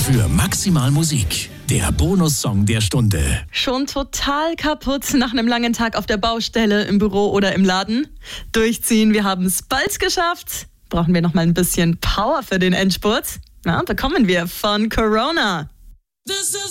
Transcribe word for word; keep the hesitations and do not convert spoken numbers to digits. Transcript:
für maximal Musik. Der Bonussong der Stunde. Schon total kaputt nach einem langen Tag auf der Baustelle, im Büro oder im Laden? Durchziehen, wir haben es bald geschafft. Brauchen wir noch mal ein bisschen Power für den Endspurt? Na, bekommen wir von Corona.